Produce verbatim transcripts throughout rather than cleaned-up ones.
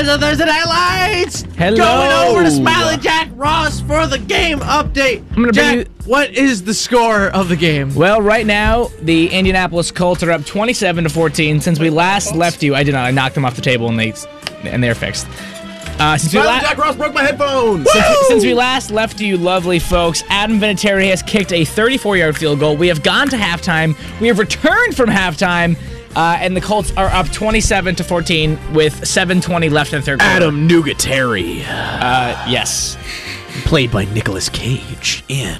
guys on Thursday Night Lights. Hello. Going over to Smiley Jack Ross for the game update. I'm gonna Jack, bring you- what is the score of the game? Well, right now, the Indianapolis Colts are up twenty-seven to fourteen. Since we last left you, I did not. I knocked them off the table, and they and they're fixed. Uh, since, we Smiley la- Jack Ross broke my headphones. since, since we last left you, lovely folks, Adam Vinatieri has kicked a thirty-four-yard field goal. We have gone to halftime. We have returned from halftime. Uh, and the Colts are up twenty-seven to fourteen with seven twenty left in the third quarter. Adam Nugateri, Uh, yes. played by Nicolas Cage in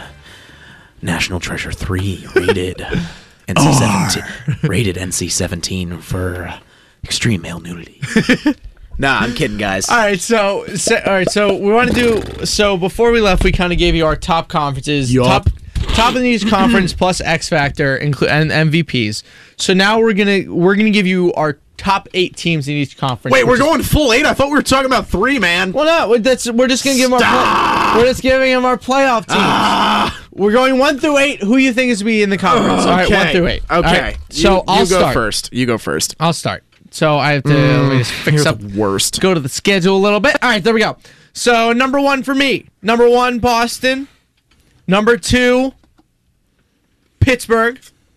National Treasure three, rated N C seventeen, rated N C seventeen for extreme male nudity. Nah, I'm kidding, guys. All right, so, so all right, so we want to do. So before we left, we kind of gave you our top conferences, Yup. top top of each conference plus X Factor, include and M V Ps. So now we're gonna we're gonna give you our top eight teams in each conference. Wait, which we're is- going full eight? I thought we were talking about three, man. Well, no, that's we're just gonna give them our Stop. play, we're just giving them our playoff teams. Ah. We're going one through eight. Who you think is be in the conference? All right, Okay. one through eight. Okay. All right, so you, I'll you go start first. You go first. I'll start. So I have to let me just fix You're up. the worst. Go to the schedule a little bit. All right, there we go. So number one for me. Number one, Boston. Number two, Pittsburgh.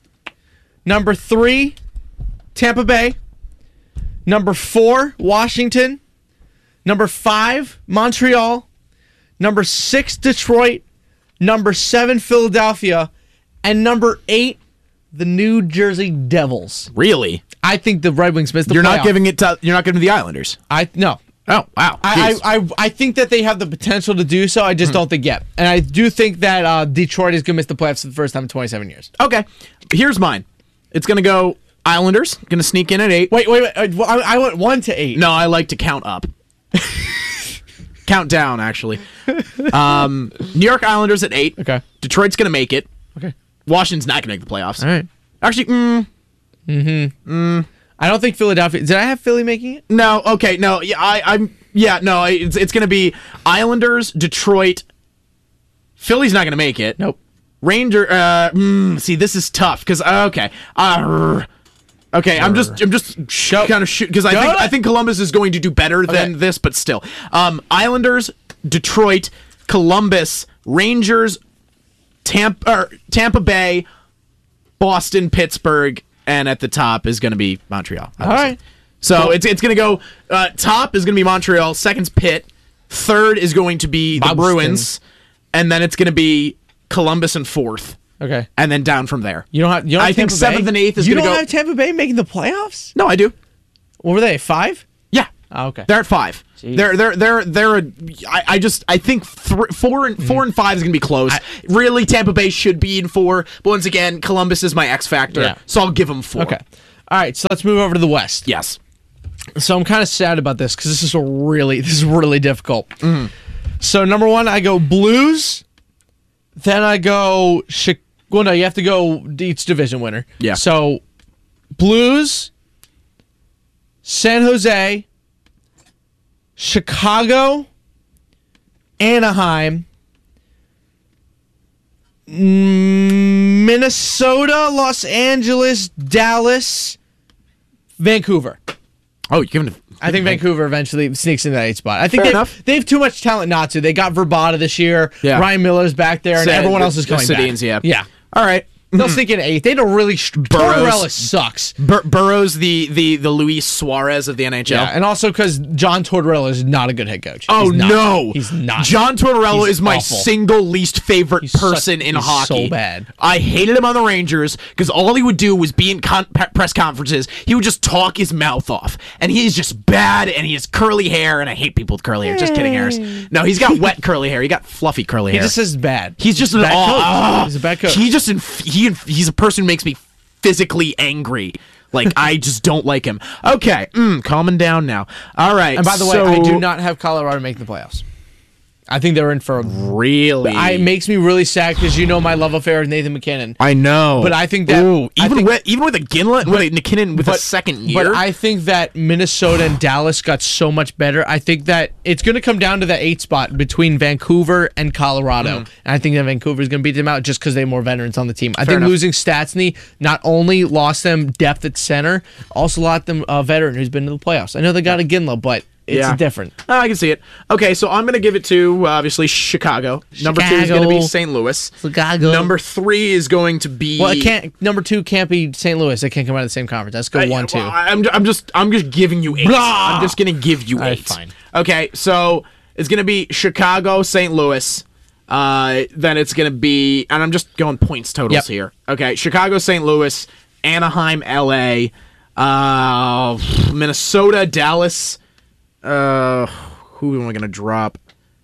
Number three, Tampa Bay. Number four, Washington. Number five, Montreal. Number six, Detroit. Number seven, Philadelphia. And number eight, the New Jersey Devils. Really? I think the Red Wings missed the You're playoff. not giving it to you're not giving it to the Islanders. I no. Oh, wow. I, Jeez. I, I I think that they have the potential to do so. I just don't think yet. And I do think that uh, Detroit is going to miss the playoffs for the first time in twenty-seven years. Okay. Here's mine. It's going to go Islanders. Going to sneak in at eight. Wait, wait, wait. uh, well, I, I went one to eight. No, I like to count up. Count down, actually. Um, New York Islanders at eight. Okay. Detroit's going to make it. Okay. Washington's not going to make the playoffs. All right. Actually, mm, I don't think Philadelphia. Did I have Philly making it? no. Okay, no. Yeah, I, I'm. Yeah, no. I- It's it's going to be Islanders, Detroit. Philly's not going to make it. Nope. Ranger. Uh, mm, see, this is tough because okay. Uh, okay, I'm just I'm just sh- Go. kind of shoot because I Go. think I think Columbus is going to do better than Okay. this, but still. Um, Islanders, Detroit, Columbus, Rangers, Tampa or Tampa Bay, Boston, Pittsburgh, and at the top is going to be Montreal. All right. So Cool. it's it's going to go. Uh, top is going to be Montreal. Second's Pitt. Third is going to be the Boston. Bruins, and then it's going to be Columbus in fourth, Okay. and then down from there. You don't have. You don't I have think Tampa seventh Bay? and eighth is You gonna don't go- have Tampa Bay making the playoffs. No, I do. What were they? Five? Yeah. Oh, okay. They're at five. Jeez. They're they're they're they're. A, I, I just I think th- four and four and five is gonna be close. really, Tampa Bay should be in four, but once again, Columbus is my X factor, Yeah. so I'll give them four. Okay. All right. So let's move over to the West. Yes. So I'm kind of sad about this because this is a really this is really difficult. So number one, I go Blues. Then I go. Chi- well, no, you have to go each division winner. Yeah. So Blues, San Jose, Chicago, Anaheim, mm, Minnesota, Los Angeles, Dallas, Vancouver. Oh, you're giving. I think Vancouver eventually sneaks into that eight spot. I think Fair they enough. they have too much talent not to. They got Verbata this year. Yeah. Ryan Miller's back there, and Sa- everyone else is the coming Sedins, back. yeah. yeah. All right. They'll sneak in eight. They don't really. Sh- Tortorella sucks. Bur- Burrow's the the the Luis Suarez of the N H L. Yeah, and also because John Tortorella is not a good head coach. Oh He's not. no, he's not. John Tortorella He's is my awful. single least favorite He's person such- in he's hockey. so bad. I hated him on the Rangers because all he would do was be in con- pe- press conferences. He would just talk his mouth off, and he's just bad. And he has curly hair, and I hate people with curly hair. Just kidding, Harris. No, he's got wet curly hair. He got fluffy curly He hair. just is bad. He's just an bad aw- coach. ah. He's a bad coach. He just inf- he inf- he's a person who makes me physically angry. Like I just don't like him. Okay, mm, calming down now. All right. and by the way, so- I do not have Colorado making the playoffs. I think they're in for a. really. I, it makes me really sad because you know my love affair with Nathan McKinnon. I know, But I think that- Ooh, I even think- with even with a Ginla, with a McKinnon with a second year. But I think that Minnesota and Dallas got so much better. I think that it's going to come down to that eight spot between Vancouver and Colorado. Mm. And I think that Vancouver is going to beat them out just because they have more veterans on the team. I Fair think enough. losing Stastny not only lost them depth at center, also lost them a veteran who's been to the playoffs. I know they got a Ginla, but it's Yeah. different. Oh, I can see it. Okay, so I'm going to give it to, uh, obviously, Chicago. Number two is going to be Chicago. Saint Louis. Chicago. Number three is going to be... Well, it can't. Number two can't be Saint Louis. It can't come out of the same conference. Let's go I- one, two. well, I'm, I'm just I'm just giving you eight. Blah! I'm just going to give you All right, eight. fine. Okay, so it's going to be Chicago, Saint Louis. Uh, then it's going to be... And I'm just going points totals Yep. here. Okay, Chicago, Saint Louis, Anaheim, L A, uh, Minnesota, Dallas... Uh, who am I gonna drop?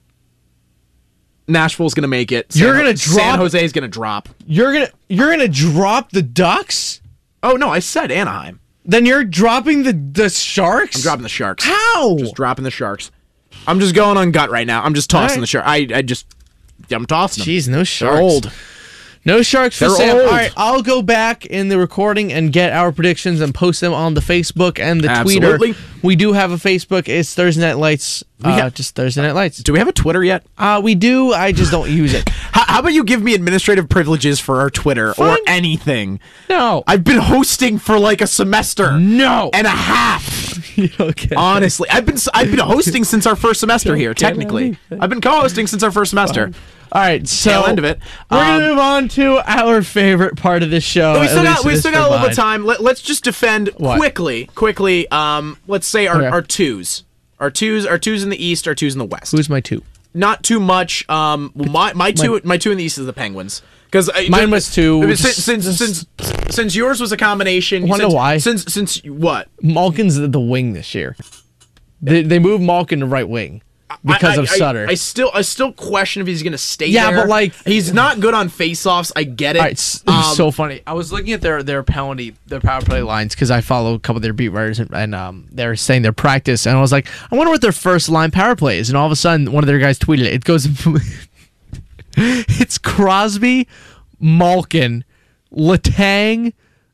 Nashville's gonna make it. You're San- gonna San drop- Jose's gonna drop. You're gonna you're gonna drop the Ducks? Oh no, I said Anaheim. Then you're dropping the the Sharks? I'm dropping the Sharks. How? Just dropping the Sharks. I'm just going on gut right now. I'm just tossing All right. the Sharks. I I just I'm tossing them. Jeez, no They're Sharks. old. No Sharks for They're Sam. old. All right, I'll go back in the recording and get our predictions and post them on the Facebook and the Absolutely. Twitter. We do have a Facebook. It's Thursday Night Lights. Uh, have- just Thursday Night Lights. Do we have a Twitter yet? Uh, we do. I just don't use it. How, how about you give me administrative privileges for our Twitter or Fine. anything? No. I've been hosting for like a semester. No. And a half. You don't get it. Honestly, I've been I've been hosting since our first semester here. get Technically, anything. I've been co-hosting since our first semester. All right, so Tail end of it. We're Um, gonna move on to our favorite part of this show. we at still got least we it is still for got a little bit of mine. time. Let, let's just defend What? quickly, quickly. Um, let's say our, Okay. our twos, our twos, our twos in the East, our twos in the West. Who's my two? Not too much. Um, well, my my two my two in the East is the Penguins because Mine was two. Since Just- since, just- since since yours was a combination. Wanna since, know why? Since since what? Malkin's the, the wing this year. They they moved Malkin to right wing because I, of I, Sutter. I, I still I still question if he's gonna stay Yeah, there. but, like- he's not good on faceoffs. I get it. All right, it's, it was Um, so funny. I was looking at their their penalty, their power play lines because I follow a couple of their beat writers and, and um, they're saying their practice, and I was like, I wonder what their first line power play is, and all of a sudden one of their guys tweeted it. It goes, it's Crosby, Malkin, Letang,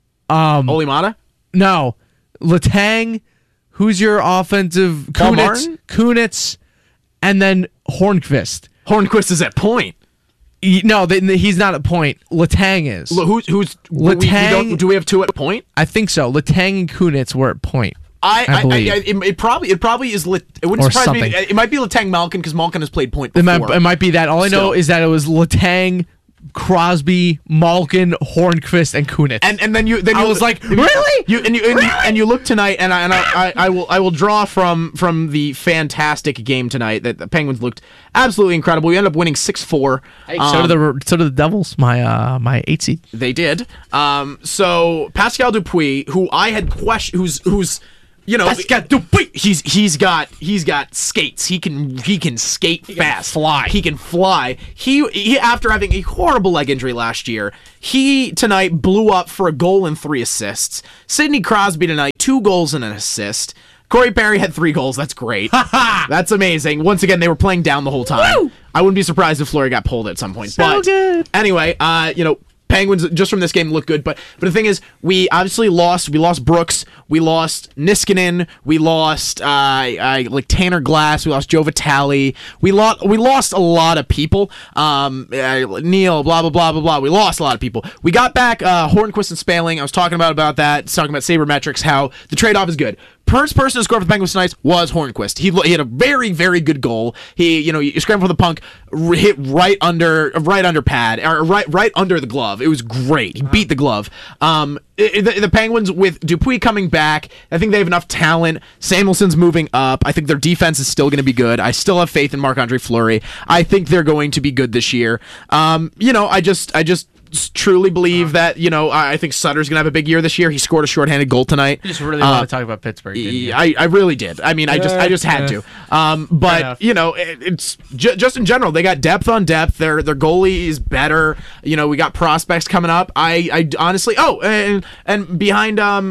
Olimata. no, Letang. Who's your offensive? Paul Kunitz, Martin? Kunitz, and then Hornqvist. Hornquist is at point. Y- No, they, he's not at point. Letang is. Look, who's who's we, we Letang- don't, do we have two at point? I think so. Letang and Kunitz were at point. I, I I, I, believe. it, it probably it probably is. Lit, it wouldn't Or surprise something. me. It might be Letang Malkin because Malkin has played point It before. might, it might be that. All I know Still. is that it was Letang, Crosby, Malkin, Hornqvist, and Kunitz. and and then you then I you was like, you- really? You and you and, you and you look tonight, and I and I, I, I will I will draw from from the fantastic game tonight that the Penguins looked absolutely incredible. We ended up winning six four. so did the so did the Devils. My uh my eight seed. They did. Um, so Pascal Dupuis, who I had question, who's who's you know, Pascal Dupuis. he's he's got he's got skates. He can he can skate fast. fly. He can fly. He he after having a horrible leg injury last year, he tonight blew up for a goal and three assists. Sidney Crosby tonight, two goals and an assist. Corey Perry had three goals. That's great. That's amazing. Once again, they were playing down the whole time. Woo! I wouldn't be surprised if Fleury got pulled at some point. So but good. anyway, uh, you know, Penguins just from this game look good, but but the thing is, we obviously lost. We lost Brooks. We lost Niskanen. We lost uh, uh, like Tanner Glass. We lost Joe Vitale. We lost. We lost a lot of people. Um, uh, Neil. Blah blah blah blah blah. We lost a lot of people. We got back uh, Hornquist and Spaling. I was talking about about that. Talking about sabermetrics. How the trade off is good. First person to score for the Penguins tonight was Hornquist. He, he had a very, very good goal. He, you know, he scrambled for the puck, r- hit right under, right under pad, or right, right under the glove. It was great. He beat the glove. Um, i- the, the Penguins with Dupuis coming back, I think they have enough talent. Samuelson's moving up. I think their defense is still going to be good. I still have faith in Marc-Andre Fleury. I think they're going to be good this year. Um, you know, I just, I just. truly believe that, you know, I I think Sutter's gonna have a big year this year. He scored a shorthanded goal tonight. You just really Uh, want to talk about Pittsburgh. Didn't you? I, I really did. I mean, I just I just had Yeah. to. Um, enough. but you know, it, it's ju- just in general, they got depth on depth. Their their goalie is better. You know, we got prospects coming up. I I honestly, oh, and and behind um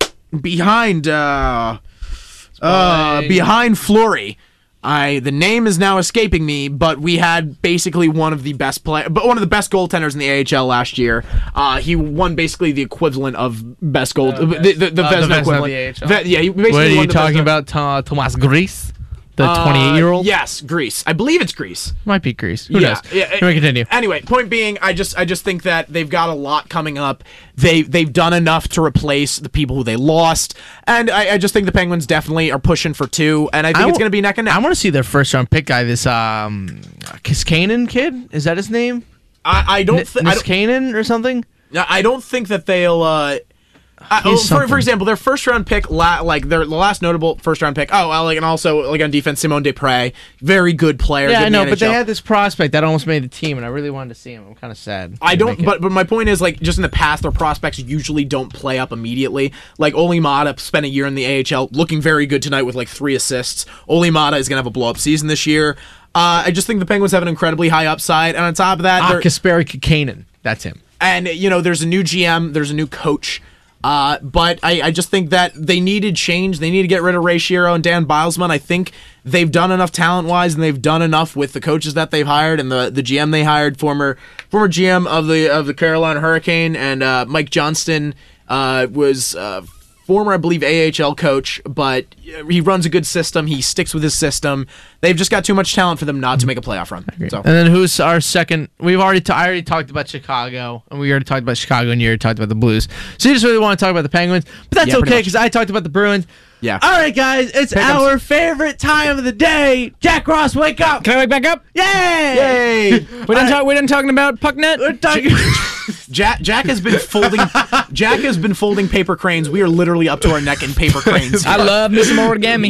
behind uh uh Spelling. behind Fleury. I the name is now escaping me, but we had basically one of the best play, but one of the best goaltenders in the A H L last year. Uh, he won basically the equivalent of best goal, Uh, the, the, the, uh, Vezina the Vezina of equivalent. the A H L. Ve- yeah, he basically What are won you the talking Vezina. about, Tho- Thomas Gris? The twenty-eight-year-old? Uh, yes, Greece. I believe it's Greece. Might be Greece. Who yeah, knows? yeah. Can we continue? Anyway, point being, I just I just think that they've got a lot coming up. They they've done enough to replace the people who they lost, and I, I just think the Penguins definitely are pushing for two, and I think I it's w- going to be neck and neck. I want to see their first round pick guy. This um, Kiskanen kid. Is that his name? I, I don't th- I don't Niskanen or something. I don't think that they'll. Uh, Uh, oh, for, something. for example, their first round pick, la- like their the last notable first round pick. Oh, well, like and also like on defense, Simone Desprez, very good player. Yeah, good I in the know, but they N H L. had this prospect that almost made the team, and I really wanted to see him. I'm kind of sad. I They don't, make it. but but my point is like just in the past, their prospects usually don't play up immediately. Like Oli Mata spent a year in the A H L, looking very good tonight with like three assists. Oli Mata is gonna have a blow up season this year. Uh, I just think the Penguins have an incredibly high upside, and on top of that, ah, they're- Kasperi Kikanen. That's him. and you know there's a new G M, there's a new coach. Uh, but I, I just think that they needed change. They need to get rid of Ray Shero and Dan Bilesman. I think they've done enough talent-wise, and they've done enough with the coaches that they've hired and the, the G M they hired, former former G M of the of the Carolina Hurricane, and uh, Mike Johnston uh, was uh, former, I believe, A H L coach, but he runs a good system. He sticks with his system. They've just got too much talent for them not to make a playoff run. So. And then who's our second? We've already ta- I already talked about Chicago, and we already talked about Chicago, and you already talked about the Blues. So you just really want to talk about the Penguins, but that's Yeah, pretty okay much. because I talked about the Bruins. Yeah. All right, guys, it's Pick 'ems. our favorite time of the day. Jack Ross, wake up! Can I wake back up? Yay! Yay! We done, talk, we done talking about Pucknet? We're talking. Jack Jack has been folding Jack has been folding paper cranes. We are literally up to our neck in paper cranes. I love me some origami.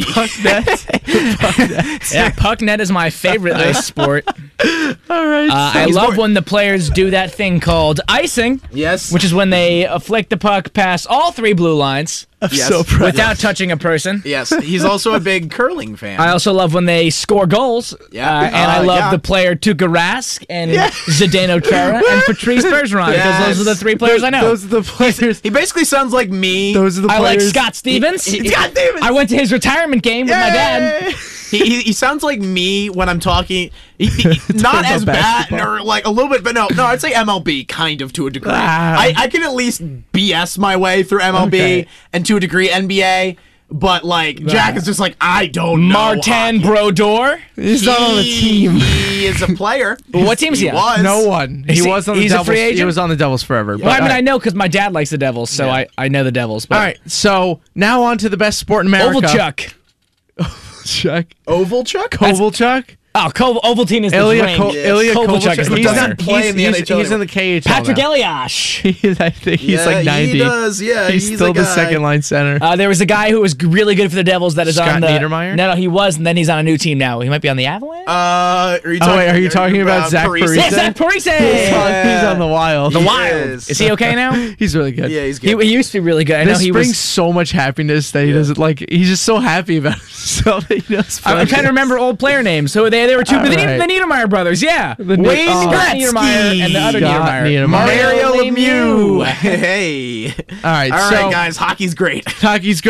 Pucknet. Yeah, Pucknet is my favorite uh, sport. All right. Uh, so- I He's love more- when the players do that thing called icing, Yes. which is when they uh, flick the puck past all three blue lines I'm Yes. so proud. without touching a person. Yes, he's also a big curling fan. I also love when they score goals. Yeah. Uh, and I Uh, love yeah. the player Tuukka Rask and Zdeno Chara and Patrice Bergeron because those are the three players I know. Those are the players. he basically sounds like me. Those are the I like players. Scott Stevens. He- he- Scott Stevens! I went to his retirement game with my dad. he, he he sounds like me when I'm talking. He, he- not about as bad basketball. or like a little bit, but no, no. I'd say M L B kind of to a degree. Ah. I, I can at least B S my way through M L B Okay. and to a degree N B A. But like Jack is just like I don't know. Martin hockey. Brodeur. He's not on the He- team. He is a player. What team is he on? was. No one. He Is he- was on the he's a Devils. free He agent? was on the Devils forever. Well, I mean, all I right. know because my dad likes the Devils, so I, I know the Devils. But All right. So now on to the best sport in America. Ovalchuk. Chuck. Ovalchuk. Kovalchuk. Oh, Kov- Ovaltine is the Ilya, ring. Ko- Ilya Kovalchuk Kovalchuk. is the He's, player. not, play he's, in the he's, N H L he's in the K H L Patrick now. Eliash. He's, I think he's like ninety. He does. Yeah, He's, he's still a the guy. second line center. Uh, there was a guy who was g- really good for the Devils that is Scott on the. Niedermayer? No, no, he was, and then he's on a new team now. He might be on the Avalanche. Uh, are you Oh, wait, are you talking about Zach Parise? yeah, Zach Parise. he's, on, he's on the Wild. The He Wild. is. Is he okay now? He's really good. Yeah, he's He, good. he used to be really good. I know This he brings was. so much happiness that he doesn't like. He's just so happy about himself. That he knows I'm I'm trying to remember old player names. So they, they were two, All but the, right. the Niedermeyer brothers, yeah. The Ne- Wayne oh. Scott Niedermeyer and the other Scott Niedermeyer. Niedermayer. Mario Lemieux. Lemieux. Hey. All right. All so right, guys. Hockey's great. hockey's